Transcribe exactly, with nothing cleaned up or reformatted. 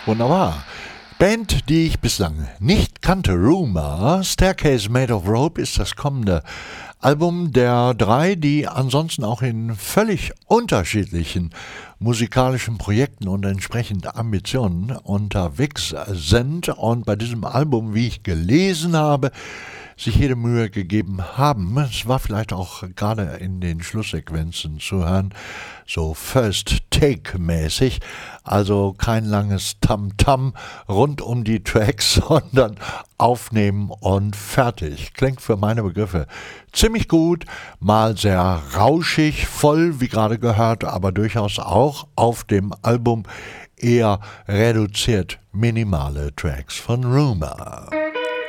Wunderbar. Band, die ich bislang nicht kannte, Rumour, Staircase Made of Rope ist das kommende Album der drei, die ansonsten auch in völlig unterschiedlichen musikalischen Projekten und entsprechend Ambitionen unterwegs sind und bei diesem Album, wie ich gelesen habe, sich jede Mühe gegeben haben. Es war vielleicht auch gerade in den Schlusssequenzen zu hören, so First-Take-mäßig, also kein langes Tam-Tam rund um die Tracks, sondern aufnehmen und fertig. Klingt für meine Begriffe ziemlich gut, mal sehr rauschig, voll, wie gerade gehört, aber durchaus auch auf dem Album eher reduziert minimale Tracks von Rumour.